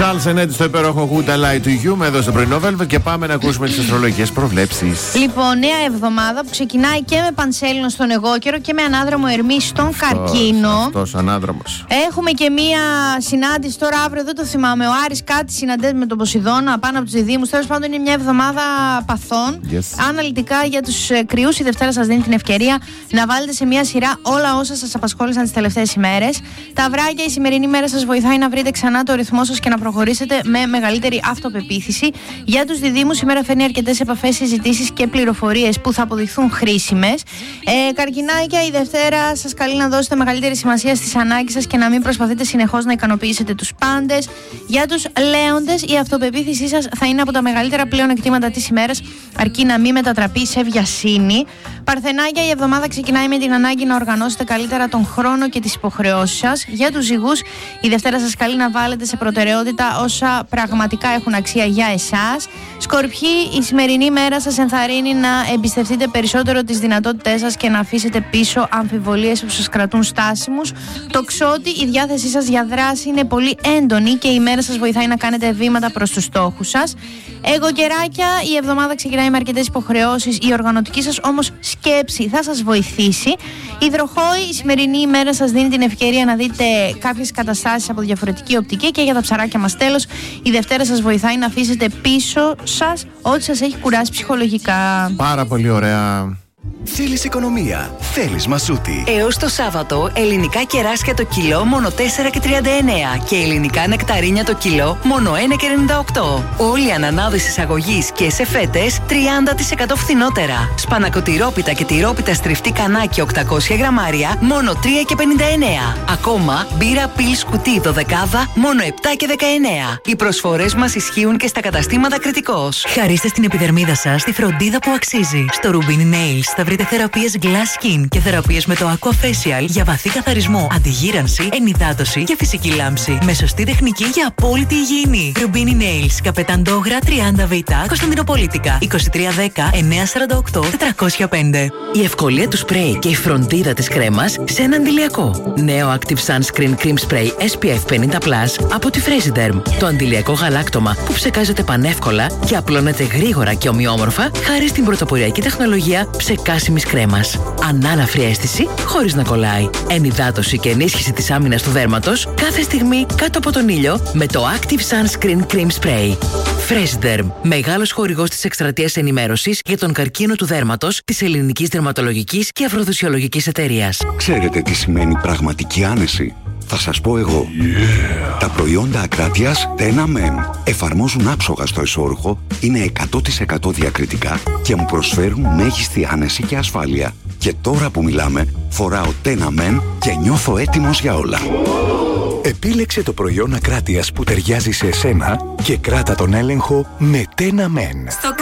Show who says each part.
Speaker 1: Charles Ενέτη στο υπέροχο Good I Lie to You με εδώ στο πρωινό Velvet και πάμε να ακούσουμε τις αστρολογικές προβλέψεις.
Speaker 2: Λοιπόν, νέα εβδομάδα που ξεκινάει και με Πανσέλινο στον Αιγόκερο και με ανάδρομο Ερμή στον Καρκίνο.
Speaker 1: Αυτός ανάδρομος.
Speaker 2: Έχουμε και μία συνάντηση τώρα αύριο, δεν το θυμάμαι. Ο Άρης κάτι συναντέται με τον Ποσειδώνα πάνω από τους διδύμους. Τέλος πάντων, είναι μια εβδομάδα παθών. Αναλυτικά για τους κρυούς, η Δευτέρα σας δίνει την ευκαιρία να βάλετε σε μια σειρά όλα όσα σας απασχόλησαν τις τελευταίες ημέρες. Τα βράδια, η σημερινή μέρα σας βοηθάει να βρείτε ξανά το ρυθμό σας και να προχωρήσετε με μεγαλύτερη αυτοπεποίθηση. Για τους διδύμους, η μέρα φέρνει αρκετές επαφές, συζητήσεις και πληροφορίες που θα αποδειχθούν χρήσιμες. Καρκινάκια, η Δευτέρα σας καλεί να δώσετε μεγαλύτερη σημασία στις ανάγκες σας και να μην προσπαθείτε συνεχώς να ικανοποιήσετε τους πάντες. Για τους Λέοντες, η αυτοπεποίθησή σας θα είναι από τα μεγαλύτερα πλέον εκτήματα της ημέρας, αρκεί να μην μετατραπεί σε βιασύνη. Παρθενάκια, η εβδομάδα ξεκινάει με την ανάγκη να οργανώσετε καλύτερα τον χρόνο και τις υποχρεώσεις σας. Για τους Ζυγούς, η Δευτέρα σας καλεί να βάλετε σε προτεραιότητα όσα πραγματικά έχουν αξία για εσάς. Σκορπιοί, η σημερινή μέρα σας ενθαρρύνει να εμπιστευτείτε περισσότερο τις δυνατότητές σας και να αφήσετε πίσω αμφιβολίες που σας κρατούν στάσιμους. Τοξότη, η διάθεσή σας για δράση είναι πολύ έντονη και η μέρα σας βοηθάει να κάνετε βήματα προς τους στόχους σας. Αιγοκεράκια, η εβδομάδα ξεκινάει με αρκετές υποχρεώσεις, η οργανωτική σας όμως σκέψη θα σας βοηθήσει. Υδροχόοι, η σημερινή ημέρα σας δίνει την ευκαιρία να δείτε κάποιες καταστάσεις από διαφορετική οπτική. Και για τα ψαράκια μας τέλος, η Δευτέρα σας βοηθάει να αφήσετε πίσω σας ό,τι σας έχει κουράσει ψυχολογικά.
Speaker 1: Πάρα πολύ ωραία.
Speaker 3: Θέλεις οικονομία, θέλεις Μασούτη.
Speaker 4: Έως το Σάββατο, ελληνικά κεράσια το κιλό μόνο 4,39 και ελληνικά νεκταρίνια το κιλό μόνο 1,98. Όλοι οι ανανάδες εισαγωγής και σε φέτες 30% φθηνότερα. Σπανακοτηρόπιτα και τυρόπιτα στριφτή κανάκι 800 γραμμάρια μόνο 3,59. Ακόμα μπύρα πιλς κουτί 12 μόνο 7,19. Οι προσφορές μας ισχύουν και στα καταστήματα Κρητικός.
Speaker 5: Χαρίστε στην επιδερμίδα σας τη φροντίδα που αξίζει. Στο Rubini Nails θα βρείτε θεραπείες Glass Skin και θεραπείες με το Aqua Facial για βαθύ καθαρισμό, αντιγύρανση, ενυδάτωση και φυσική λάμψη. Με σωστή τεχνική για απόλυτη υγιεινή. Rubini Nails, Καπεταντόγρα 30Β, Κωνσταντινοπολίτικα, 2310 948 405.
Speaker 4: Η ευκολία του σπρέι και η φροντίδα της κρέμας σε ένα αντιλιακό. Νέο Active Sunscreen Cream Spray SPF 50+ από τη Fresiderm. Το αντιλιακό γαλάκτωμα που ψεκάζεται πανεύκολα και απλώνεται γρήγορα και ομοιόμορφα χάρη στην πρωτοποριακή τεχνολογία ψεκάσιμης κρέμας. Ανάλαφρη αίσθηση χωρίς να κολλάει. Ενυδάτωση και ενίσχυση της άμυνας του δέρματος κάθε στιγμή κάτω από τον ήλιο με το Active Sunscreen Cream Spray. Fresiderm, μεγάλος χορηγός της εκστρατείας ενημέρωσης για τον καρκίνο του δέρματος της Ελληνικής Δερματολογικής και Αφροδισιολογικής Εταιρείας.
Speaker 3: Ξέρετε τι σημαίνει πραγματική άνεση? Θα σας πω εγώ. Τα προϊόντα Ακράτειας Tenamen εφαρμόζουν άψογα στο εσώρουχο, είναι 100% διακριτικά και μου προσφέρουν μέγιστη άνεση και ασφάλεια. Και τώρα που μιλάμε, φοράω Tenamen και νιώθω έτοιμος για όλα. Επίλεξε το προϊόν Ακράτειας που ταιριάζει σε εσένα και κράτα τον έλεγχο με Tenamen.